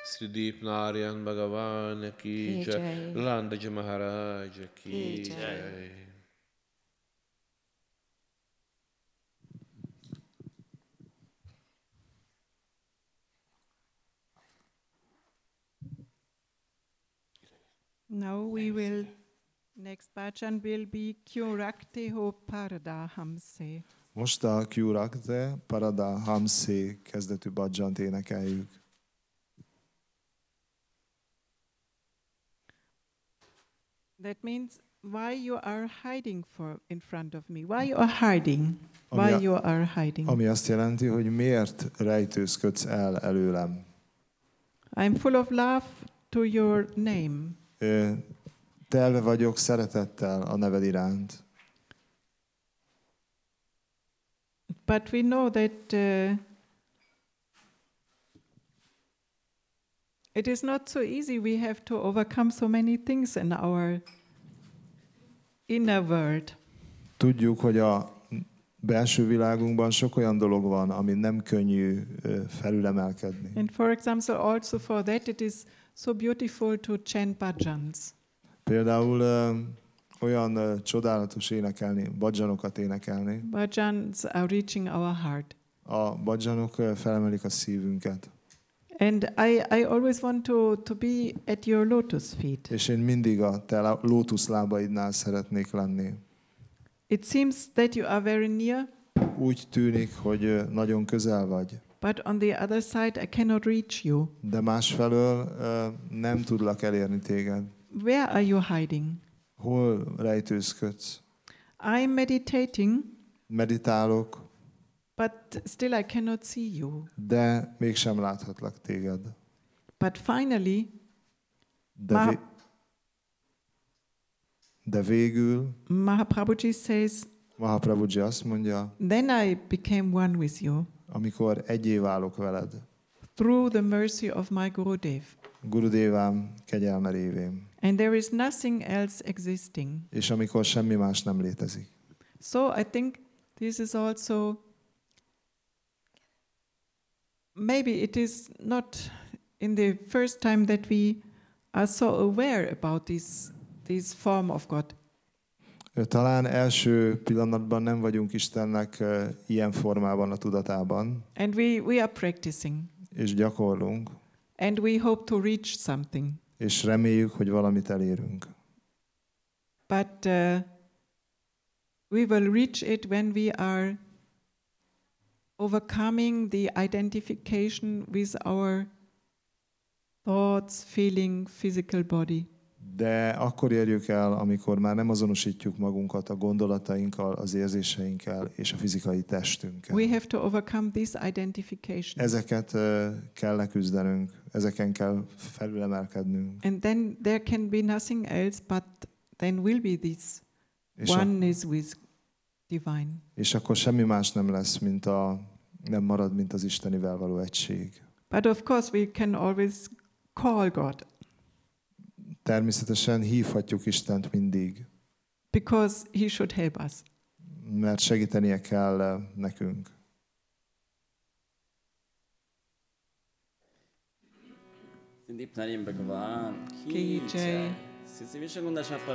Sridip Narayan Bhagavan ki jai, Landaji Maharaj ki jai. Now next bhajan will be Kyurakte Ho Paradahamse. Most a Kyurakte Paradahamse kezdetű bhajant énekeljük. That means why you are hiding in front of me? Why you are hiding? Why you are hiding? Ami azt jelenti, hogy miért rejtőzködsz el előlem. I'm full of love to your name. Telve vagyok szeretettel a neved iránt. But we know that it is not so easy. We have to overcome so many things in our inner world. Tudjuk, hogy a belső világunkban sok olyan dolog van, ami nem könnyű felülemelkedni. And for example, also for that it is so beautiful to chant bhajans. Például olyan csodálatos énekelni, bhajanokat énekelni. Bhajans are reaching our heart. A bhajanok felemelik a szívünket. And I always want to be at your lotus feet. És én mindig a te lótuszlábaidnál szeretnék lenni. It seems that you are very near. Úgy tűnik, hogy nagyon közel vagy. But on the other side I cannot reach you. De másfelől nem tudlak elérni téged. Where are you hiding? Hol rejtőzködsz? I'm meditating. Meditálok. But still I cannot see you. De mégsem láthatlak téged. But finally, de végül Mahaprabhuji says, Mahaprabhuji azt mondja, then I became one with you. Amikor egyé válok veled. Through the mercy of my Gurudev. Gurudevám kegyelme révén. And there is nothing else existing. És amikor semmi más nem létezik. So I think this is also, maybe it is not in the first time that we are so aware about this form of God. Talán első pillanatban nem vagyunk Istennek ilyen formában a tudatában. And we are practicing. És gyakorlunk. And we hope to reach something. És reméljük, hogy valamit elérünk. But we will reach it when we are overcoming the identification with our thoughts, feeling, physical body. De akkor érjük el, amikor már nem azonosítjuk magunkat a gondolatainkkal, az érzéseinkkel és a fizikai testünkkel. We have to overcome this identification. Ezeket kell leküzdenünk, ezeken kell felülemelkednünk. And then there can be nothing else, but then will be this oneness with divine. És akkor semmi más nem lesz, nem marad, mint az Istenivel való egység. But of course we can always call God. Természetesen hívhatjuk Istent mindig. Because he should help us. Mert segítenie kell nekünk. Sindip Narayan Bhagavan ki jai.